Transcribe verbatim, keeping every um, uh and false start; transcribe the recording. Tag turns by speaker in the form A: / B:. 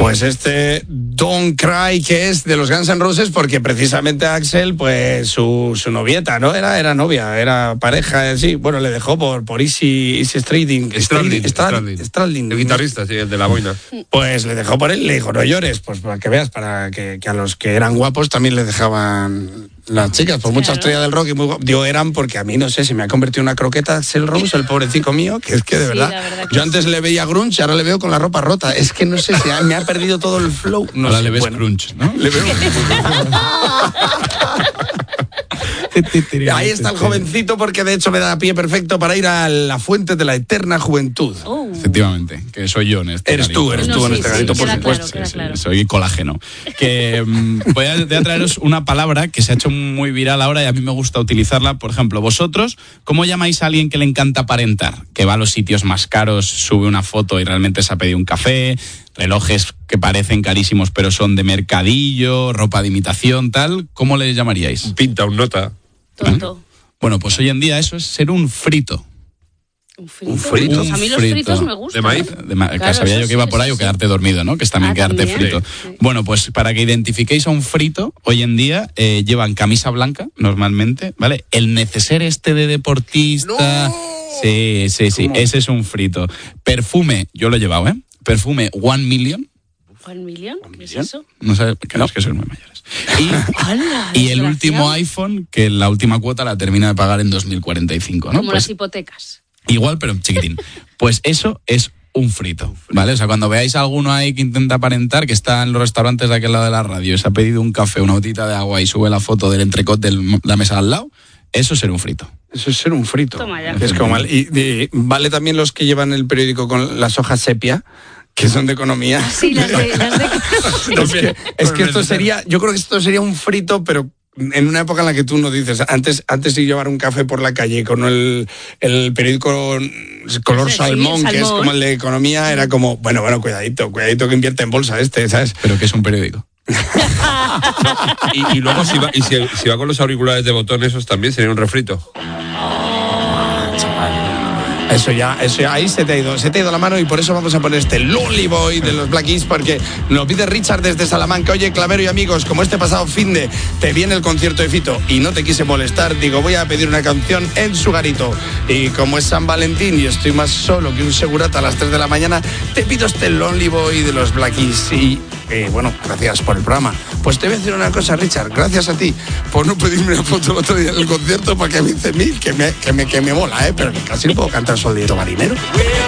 A: Pues este Don't Cry, que es de los Guns N' Roses, porque precisamente Axl, pues su, su novieta, ¿no? Era, era novia, era pareja, sí. Bueno, le dejó por, por Easy, Easy Strading.
B: Stradlin,
A: Stradlin, Stradlin.
B: El guitarrista, sí, el de la boina.
A: Pues le dejó por él, le dijo, no llores, pues para que veas, para que, que a los que eran guapos también les dejaban las chicas, por mucha
C: Claro.
A: estrella del rock y muy guapo. Digo, eran porque a mí, no sé, se me ha convertido en una croqueta Axl Rose, el pobrecito mío, que es que de
C: Sí,
A: verdad,
C: la verdad que
A: yo antes le veía grunge, ahora le veo con la ropa rota. Es que no sé, si me ha perdido todo el flow. No
D: Ahora
A: sé,
D: le ves
A: bueno,
D: crunch, ¿no?
A: le veo. Ahí está el jovencito, porque de hecho me da pie perfecto para ir a la fuente de la eterna juventud.
C: Oh.
D: Efectivamente, que soy yo en este
A: Eres
D: garito.
A: tú, eres
C: No,
A: tú en
C: sí,
A: este
C: sí,
A: garito, por
C: queda
A: supuesto.
C: claro, queda
D: Sí, sí,
C: claro.
D: soy colágeno. Que mm, voy, a, voy a traeros una palabra que se ha hecho muy viral ahora y a mí me gusta utilizarla. Por ejemplo, vosotros, ¿cómo llamáis a alguien que le encanta aparentar? Que va a los sitios más caros, sube una foto y realmente se ha pedido un café, relojes que parecen carísimos pero son de mercadillo, ropa de imitación, tal. ¿Cómo le llamaríais?
B: Pinta, un nota.
C: Tonto.
D: Bueno, pues hoy en día eso es ser un frito.
C: Un frito.
A: Un frito.
C: Pues a mí los
D: Un
C: fritos
D: frito.
C: me gustan.
B: ¿De maíz?
D: De ma-
C: Claro,
D: sabía
C: eso
D: yo que iba
C: sí,
D: por ahí
C: eso
D: o
C: sí.
D: quedarte dormido, ¿no? Que es también
C: Ah,
D: quedarte
C: también.
D: frito.
C: Sí.
D: Bueno, pues para que identifiquéis a un frito, hoy en día eh, llevan camisa blanca, normalmente, ¿vale? El neceser este de deportista.
A: ¡No!
D: Sí, sí, sí,
A: ¿Cómo?
D: ese es un frito. Perfume, yo lo he llevado, ¿eh? Perfume One Million.
C: ¿One million? ¿Qué es
A: million?
C: eso?
D: No sé, que no, es que sois muy mayores. Y,
C: ¡Hala,
D: y el
C: desgraciado!
D: último iPhone, que la última cuota la termina de pagar en dos mil cuarenta y cinco, ¿no?
C: Como
D: Pues
C: las hipotecas.
D: igual, pero chiquitín. Pues eso es un frito, ¿vale? O sea, cuando veáis a alguno ahí que intenta aparentar, que está en los restaurantes de aquel lado de la radio, se ha pedido un café, una botita de agua y sube la foto del entrecot de la mesa al lado, eso es ser un frito.
A: Eso es ser un frito.
C: Toma ya.
A: Es como mal. Y, y vale también los que llevan el periódico con las hojas sepia, que son de economía.
C: Sí, las de... Las de...
A: Es que, es que esto sería, yo creo que esto sería un frito, pero en una época en la que tú no dices, antes, antes de llevar un café por la calle con el, el periódico color
C: Sí,
A: salmón,
C: salmón.
A: que es como el de economía, era como, bueno, bueno, cuidadito, cuidadito que invierte en bolsa este, ¿sabes?
D: Pero que es un periódico.
B: Y, y luego si va, y si, si va con los auriculares de botón, esos también sería un refrito.
A: Eso ya, eso ya, ahí se te ha ido, se te ha ido la mano y por eso vamos a poner este Lonely Boy de los Black Keys, porque nos pide Richard desde Salamanca. Oye, Clavero y amigos, como este pasado finde te viene el concierto de Fito y no te quise molestar, digo, voy a pedir una canción en su garito. Y como es San Valentín y estoy más solo que un segurata a las tres de la mañana, te pido este Lonely Boy de los Black Keys. Y eh, bueno, gracias por el programa. Pues te voy a decir una cosa, Richard, gracias a ti por no pedirme una foto el otro día en el concierto, porque me dice mil que me, que me, que me mola, ¿eh? Pero que casi no puedo cantar Soldadito Marinero.